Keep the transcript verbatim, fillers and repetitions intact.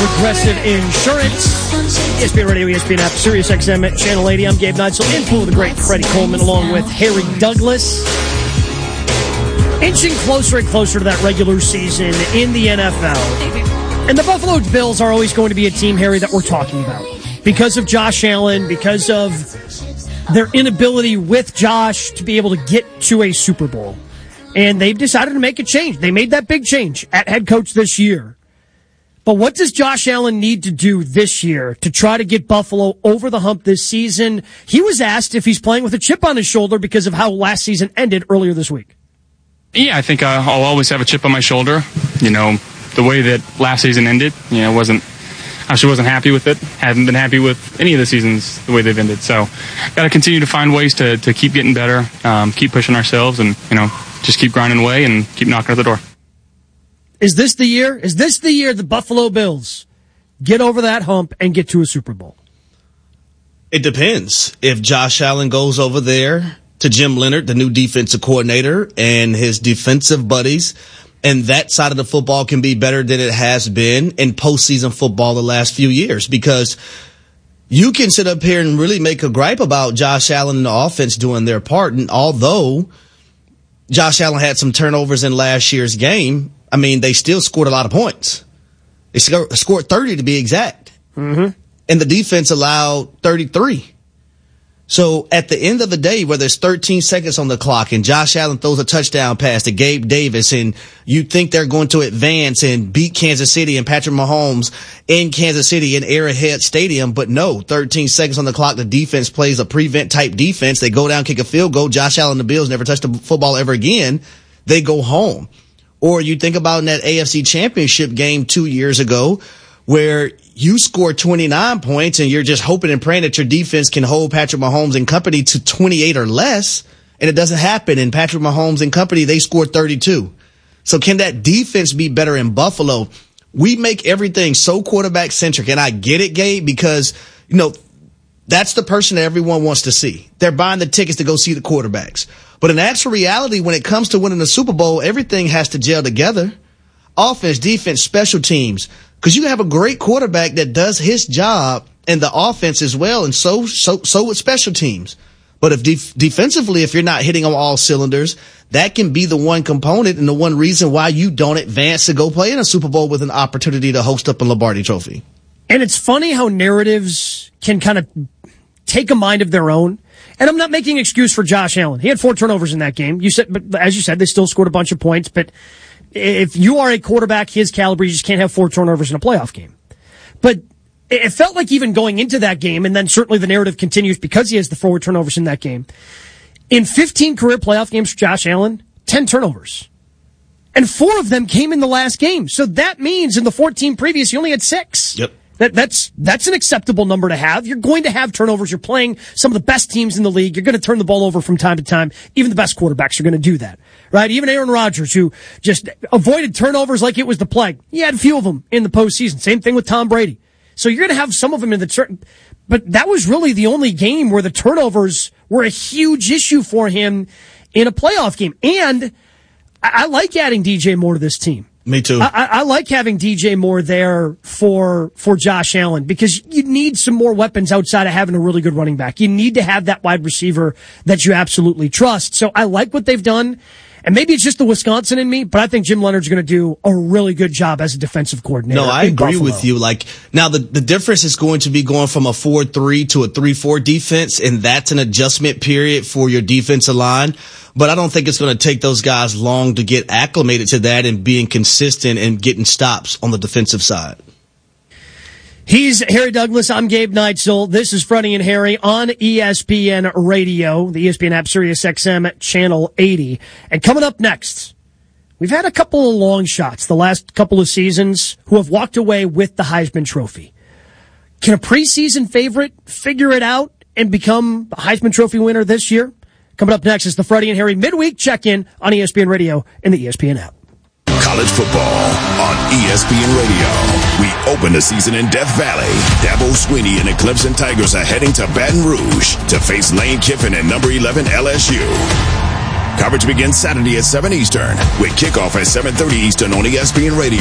Progressive Insurance. E S P N Radio, E S P N app, Sirius X M at Channel eighty. I'm Gabe Neitzel, in for the great Freddie Coleman, along with Harry Douglas. Inching closer and closer to that regular season in the N F L. And the Buffalo Bills are always going to be a team, Harry, that we're talking about. Because of Josh Allen, because of their inability with Josh to be able to get to a Super Bowl. And they've decided to make a change. They made that big change at head coach this year. But what does Josh Allen need to do this year to try to get Buffalo over the hump this season? He was asked if he's playing with a chip on his shoulder because of how last season ended earlier this week. Yeah, I think uh, I'll always have a chip on my shoulder. You know, the way that last season ended, you know, wasn't, actually wasn't happy with it. Haven't been happy with any of the seasons the way they've ended. So, got to continue to find ways to, to keep getting better, um, keep pushing ourselves, and, you know, just keep grinding away and keep knocking at the door. Is this the year? Is this the year the Buffalo Bills get over that hump and get to a Super Bowl? It depends. If Josh Allen goes over there to Jim Leonard, the new defensive coordinator, and his defensive buddies, and that side of the football can be better than it has been in postseason football the last few years. Because you can sit up here and really make a gripe about Josh Allen and the offense doing their part. And although Josh Allen had some turnovers in last year's game, I mean, they still scored a lot of points. They scored thirty to be exact. Mm-hmm. And the defense allowed thirty-three. So at the end of the day, where there's thirteen seconds on the clock and Josh Allen throws a touchdown pass to Gabe Davis, and you think they're going to advance and beat Kansas City and Patrick Mahomes in Kansas City in Arrowhead Stadium, but no, thirteen seconds on the clock, the defense plays a prevent type defense. They go down, kick a field goal. Josh Allen and the Bills never touch the football ever again. They go home. Or you think about in that A F C Championship game two years ago where you score twenty-nine points and you're just hoping and praying that your defense can hold Patrick Mahomes and company to twenty-eight or less, and it doesn't happen. And Patrick Mahomes and company, they scored thirty-two. So can that defense be better in Buffalo? We make everything so quarterback-centric, and I get it, Gabe, because, you know, that's the person that everyone wants to see. They're buying the tickets to go see the quarterbacks. But in actual reality, when it comes to winning the Super Bowl, everything has to gel together. Offense, defense, special teams. Because you have a great quarterback that does his job and the offense as well, and so so so with special teams. But if def- defensively, if you're not hitting on all cylinders, that can be the one component and the one reason why you don't advance to go play in a Super Bowl with an opportunity to host up a Lombardi Trophy. And it's funny how narratives can kind of take a mind of their own. And I'm not making an excuse for Josh Allen. He had four turnovers in that game. You said, but as you said, they still scored a bunch of points. But if you are a quarterback his caliber, you just can't have four turnovers in a playoff game. But it felt like even going into that game, and then certainly the narrative continues because he has the four turnovers in that game. In fifteen career playoff games for Josh Allen, ten turnovers. And four of them came in the last game. So that means in the fourteen previous, he only had six. Yep. That, that's, that's an acceptable number to have. You're going to have turnovers. You're playing some of the best teams in the league. You're going to turn the ball over from time to time. Even the best quarterbacks are going to do that, right? Even Aaron Rodgers, who just avoided turnovers like it was the plague. He had a few of them in the postseason. Same thing with Tom Brady. So you're going to have some of them in the turn, but that was really the only game where the turnovers were a huge issue for him in a playoff game. And I, I like adding D J Moore to this team. Me too. I, I like having D J Moore there for for Josh Allen because you need some more weapons outside of having a really good running back. You need to have that wide receiver that you absolutely trust. So I like what they've done. And maybe it's just the Wisconsin in me, but I think Jim Leonard's going to do a really good job as a defensive coordinator. No, I agree Buffalo. with you. Like, now the, the difference is going to be going from a four three to a three four defense, and that's an adjustment period for your defensive line. But I don't think it's going to take those guys long to get acclimated to that and being consistent and getting stops on the defensive side. He's Harry Douglas. I'm Gabe Neitzel. This is Freddie and Harry on E S P N Radio, the E S P N app, Sirius X M, Channel eighty. And coming up next, we've had a couple of long shots the last couple of seasons who have walked away with the Heisman Trophy. Can a preseason favorite figure it out and become a Heisman Trophy winner this year? Coming up next is the Freddie and Harry midweek check-in on E S P N Radio and the E S P N app. College football on E S P N Radio. We open the season in Death Valley. Dabo Swinney and the Clemson Tigers are heading to Baton Rouge to face Lane Kiffin and number eleven L S U. Coverage begins Saturday at seven Eastern with kickoff at seven thirty Eastern on E S P N Radio.